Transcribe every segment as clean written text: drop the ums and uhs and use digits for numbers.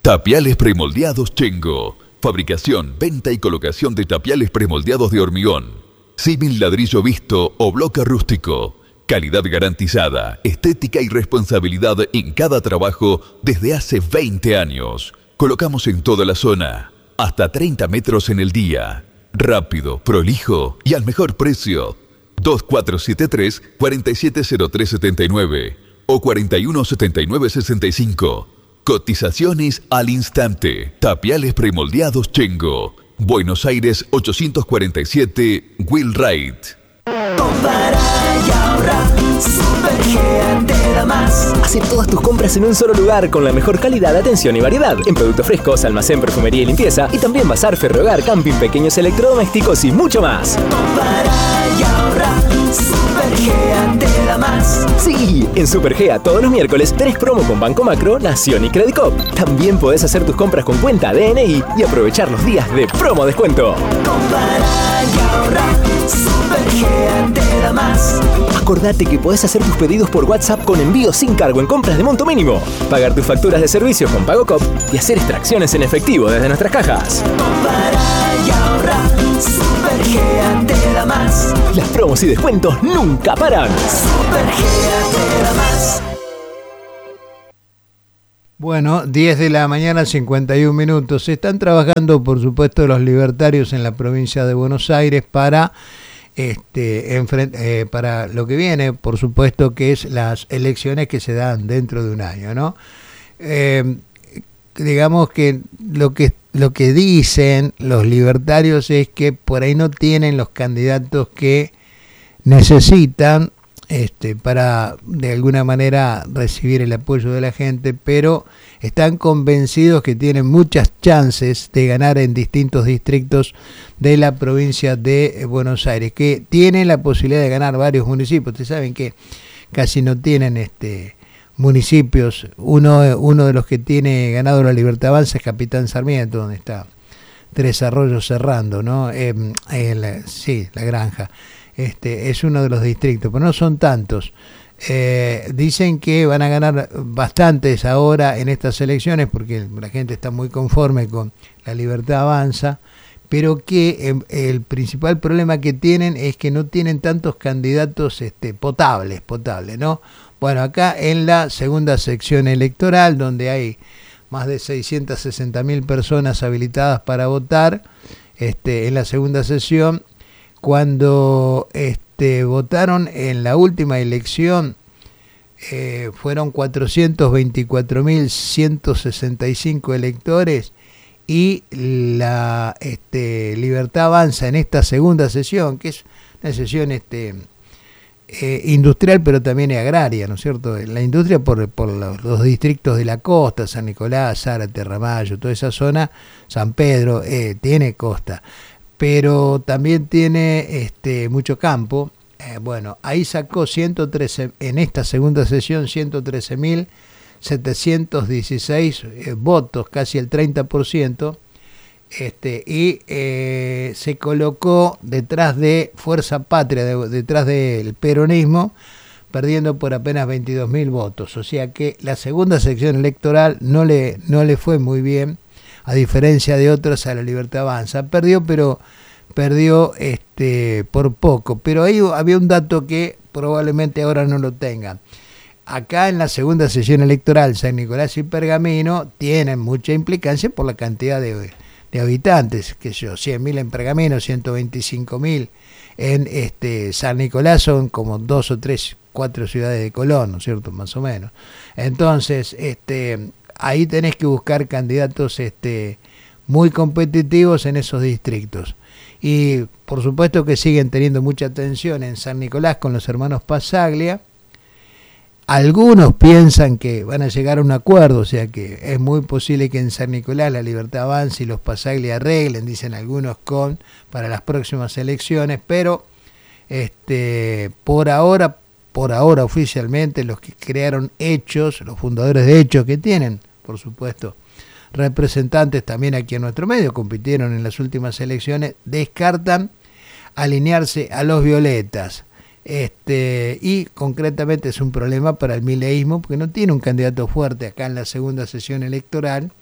Tapiales premoldeados Chengo. Fabricación, venta y colocación de tapiales premoldeados de hormigón. Símil ladrillo visto o bloque rústico. Calidad garantizada, estética y responsabilidad en cada trabajo desde hace 20 años. Colocamos en toda la zona. Hasta 30 metros en el día. Rápido, prolijo y al mejor precio. 2473-470379 o 417965. Cotizaciones al instante. Tapiales premoldeados Chengo. Buenos Aires 847, Wheelwright. Compara y ahorra, Supergea te da más. Hace todas tus compras en un solo lugar con la mejor calidad, atención y variedad. En productos frescos, almacén, perfumería y limpieza. Y también bazar, ferrohogar, camping, pequeños electrodomésticos y mucho más. Compara y ahorra, Supergea te da más. Sí, en Supergea todos los miércoles tenés promo con Banco Macro, Nación y Credicop. También podés hacer tus compras con cuenta DNI y aprovechar los días de promo descuento. Compara y ahorra, Supergea te da más. Acordate que podés hacer tus pedidos por WhatsApp con envío sin cargo en compras de monto mínimo, pagar tus facturas de servicios con PagoCop y hacer extracciones en efectivo desde nuestras cajas. Compara y ahorra, Supergea te da más. Las promos y descuentos nunca paran. Supergea te da más. Bueno, 10 de la mañana, 51 minutos. Están trabajando, por supuesto, los libertarios en la provincia de Buenos Aires para para lo que viene, por supuesto, que es las elecciones que se dan dentro de un año, ¿no? Digamos que lo que dicen los libertarios es que por ahí no tienen los candidatos que necesitan para de alguna manera recibir el apoyo de la gente, pero están convencidos que tienen muchas chances de ganar en distintos distritos de la provincia de Buenos Aires, que tienen la posibilidad de ganar varios municipios. Ustedes saben que casi no tienen municipios. Uno de los que tiene ganado la Libertad Avanza es Capitán Sarmiento, donde está Tres Arroyos cerrando, ¿no? La Granja. Es uno de los distritos, pero no son tantos. Dicen que van a ganar bastantes ahora en estas elecciones porque la gente está muy conforme con la Libertad Avanza, pero que el principal problema que tienen es que no tienen tantos candidatos potables, ¿no? Bueno, acá en la segunda sección electoral, donde hay más de 660.000 personas habilitadas para votar, en la segunda sesión, cuando votaron en la última elección, fueron 424.165 electores, y la Libertad Avanza en esta segunda sesión, que es una sesión industrial pero también agraria, ¿no es cierto? La industria por los distritos de la costa, San Nicolás, Zárate, Ramallo, toda esa zona, San Pedro, tiene costa, pero también tiene mucho campo. Bueno, ahí sacó 113, en esta segunda sesión, 113.716 votos, casi el 30%, y se colocó detrás de Fuerza Patria, detrás del peronismo, perdiendo por apenas 22.000 votos. O sea que la segunda sección electoral no le fue muy bien, a diferencia de otros a la Libertad Avanza. Perdió por poco, pero ahí había un dato que probablemente ahora no lo tengan. Acá en la segunda sesión electoral, San Nicolás y Pergamino tienen mucha implicancia por la cantidad de habitantes, que yo, 100.000 en Pergamino, 125.000 en San Nicolás, son como 2 o 3, 4 ciudades de Colón, ¿no es cierto? Más o menos. Entonces, ahí tenés que buscar candidatos muy competitivos en esos distritos. Y por supuesto que siguen teniendo mucha atención en San Nicolás con los hermanos Pasaglia. Algunos piensan que van a llegar a un acuerdo, o sea que es muy posible que en San Nicolás la Libertad avance y los Pasaglia arreglen, dicen algunos, para las próximas elecciones, pero por ahora oficialmente los que crearon Hechos, los fundadores de Hechos, que tienen, por supuesto, representantes también aquí en nuestro medio, compitieron en las últimas elecciones, descartan alinearse a los violetas. Y concretamente es un problema para el mileísmo porque no tiene un candidato fuerte acá en la segunda sesión electoral,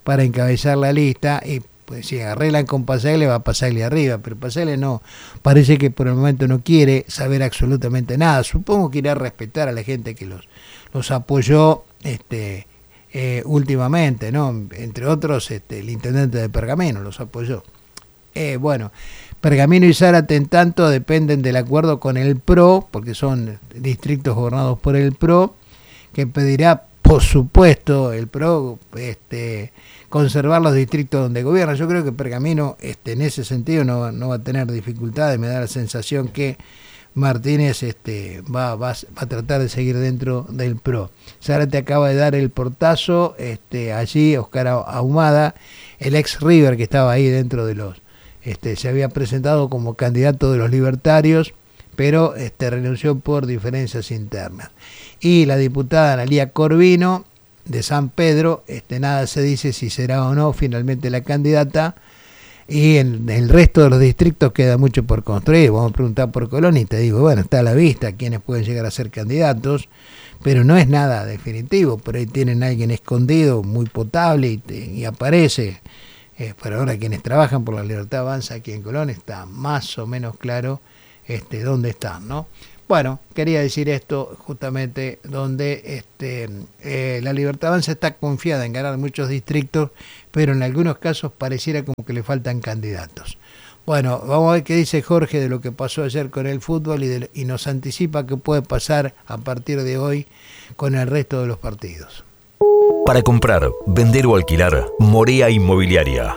para encabezar la lista, y pues si arreglan con Pasaglia va a Pasaglia arriba, pero Pasaglia no, parece que por el momento no quiere saber absolutamente nada. Supongo que irá a respetar a la gente que los apoyó últimamente, ¿no? Entre otros el intendente de Pergamino los apoyó. Bueno, Pergamino y Zárate en tanto dependen del acuerdo con el PRO, porque son distritos gobernados por el PRO, que pedirá, por supuesto, el PRO conservar los distritos donde gobierna. Yo creo que Pergamino en ese sentido no va a tener dificultades. Me da la sensación que Martínez va a tratar de seguir dentro del PRO. Zárate acaba de dar el portazo, allí Oscar Ahumada, el ex River que estaba ahí dentro de los... se había presentado como candidato de los libertarios, pero renunció por diferencias internas. Y la diputada Analía Corvino, de San Pedro, nada se dice si será o no finalmente la candidata, y en el resto de los distritos queda mucho por construir. Vamos a preguntar por Colón y te digo, bueno, está a la vista quienes pueden llegar a ser candidatos, pero no es nada definitivo. Por ahí tienen a alguien escondido, muy potable, y aparece. Pero ahora quienes trabajan por la Libertad Avanza aquí en Colón está más o menos claro dónde están, ¿no? Bueno, quería decir esto justamente donde la Libertad Avanza está confiada en ganar muchos distritos, pero en algunos casos pareciera como que le faltan candidatos. Bueno, vamos a ver qué dice Jorge de lo que pasó ayer con el fútbol y nos anticipa qué puede pasar a partir de hoy con el resto de los partidos. Para comprar, vender o alquilar, Morea Inmobiliaria.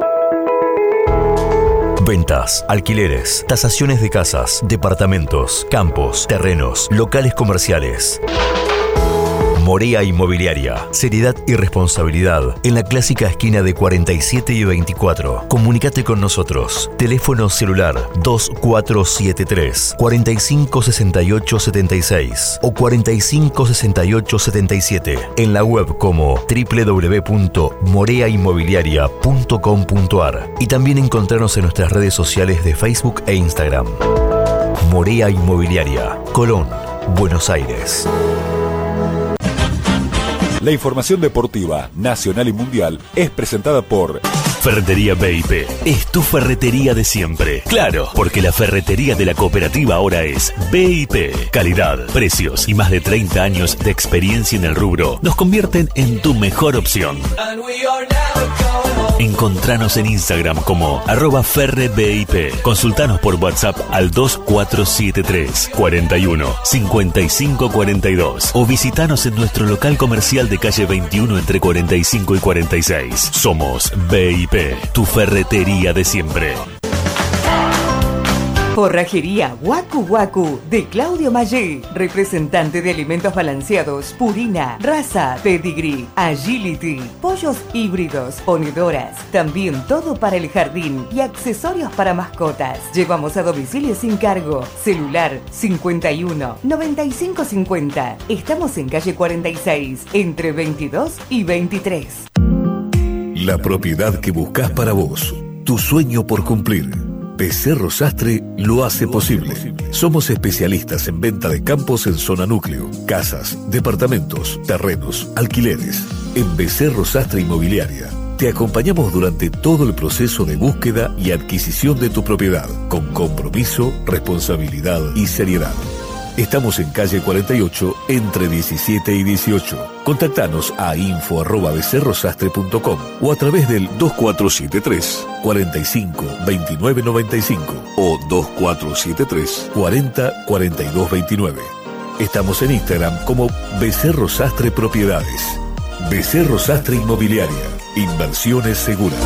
Ventas, alquileres, tasaciones de casas, departamentos, campos, terrenos, locales comerciales. Morea Inmobiliaria. Seriedad y responsabilidad en la clásica esquina de 47 y 24. Comunicate con nosotros. Teléfono celular 2473 4568 76 o 4568 77. En la web como www.moreainmobiliaria.com.ar y también encontrarnos en nuestras redes sociales de Facebook e Instagram. Morea Inmobiliaria, Colón, Buenos Aires. La información deportiva, nacional y mundial, es presentada por Ferretería BIP. Es tu ferretería de siempre. Claro, porque la ferretería de la cooperativa ahora es BIP. Calidad, precios y más de 30 años de experiencia en el rubro nos convierten en tu mejor opción. Encontranos en Instagram como @ferrebip. Consultanos por WhatsApp al 2473 41 55 42 o visitanos en nuestro local comercial de calle 21 entre 45 y 46. Somos BIP, tu ferretería de siempre. Forrajería Waku Waku de Claudio Maggi, representante de alimentos balanceados, Purina, Raza, Pedigree, Agility, pollos híbridos, ponedoras, también todo para el jardín y accesorios para mascotas. Llevamos a domicilio sin cargo. Celular 51 95 50. Estamos en calle 46, entre 22 y 23. La propiedad que buscas para vos, tu sueño por cumplir. Becerro Sastre lo hace posible. Somos especialistas en venta de campos en zona núcleo, casas, departamentos, terrenos, alquileres. En Becerro Sastre Inmobiliaria te acompañamos durante todo el proceso de búsqueda y adquisición de tu propiedad, con compromiso, responsabilidad y seriedad. Estamos en calle 48, entre 17 y 18. Contactanos a info@becerrosastre.com o a través del 2473 45 29 95 o 2473 40 42 29. Estamos en Instagram como Becerro Sastre Propiedades. Becerro Sastre Inmobiliaria. Inversiones seguras.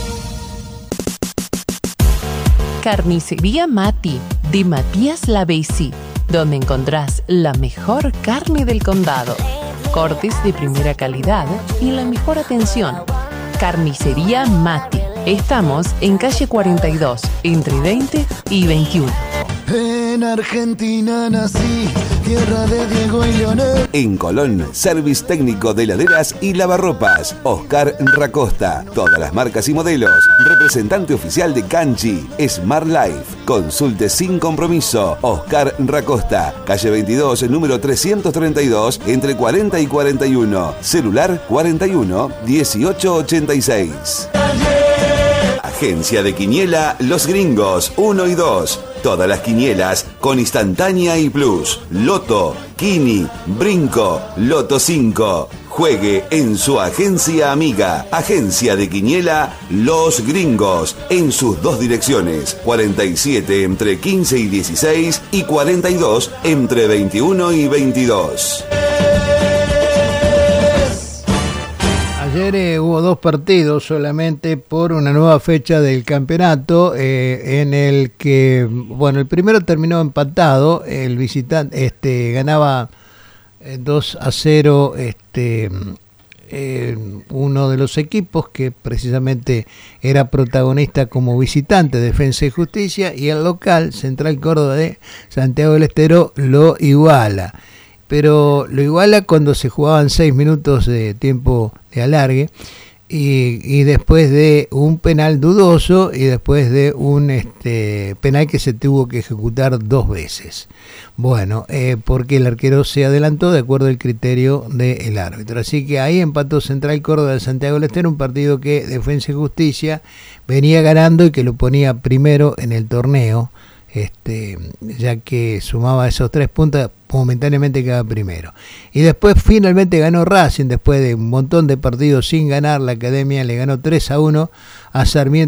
Carnicería Mati, de Matías Lavesi, donde encontrás la mejor carne del condado, cortes de primera calidad y la mejor atención. Carnicería Mati. Estamos en calle 42, entre 20 y 21. En Argentina nací, tierra de Diego y Leonel. En Colón, service técnico de heladeras y lavarropas. Oscar Racosta. Todas las marcas y modelos. Representante oficial de Canchi. Smart Life. Consulte sin compromiso. Oscar Racosta. Calle 22, número 332, entre 40 y 41. Celular 41 1886. Agencia de Quiniela Los Gringos 1 y 2. Todas las quinielas con instantánea y plus. Loto, Kini, Brinco, Loto 5. Juegue en su agencia amiga. Agencia de Quiniela Los Gringos. En sus dos direcciones. 47 entre 15 y 16 y 42 entre 21 y 22. Ayer hubo 2 partidos solamente por una nueva fecha del campeonato, en el que, bueno, el primero terminó empatado, el visitante ganaba 2-0 uno de los equipos que precisamente era protagonista como visitante, Defensa y Justicia, y el local, Central Córdoba de Santiago del Estero, lo iguala. Pero lo iguala cuando se jugaban 6 minutos de tiempo de alargue y después de un penal dudoso y después de un penal que se tuvo que ejecutar 2 veces. Bueno, porque el arquero se adelantó de acuerdo al criterio del árbitro. Así que ahí empató Central Córdoba de Santiago del Estero, un partido que Defensa y Justicia venía ganando y que lo ponía primero en el torneo. Ya que sumaba esos 3 puntos, momentáneamente quedaba primero. Y después finalmente ganó Racing, después de un montón de partidos sin ganar. La Academia le ganó 3-1 a Sarmiento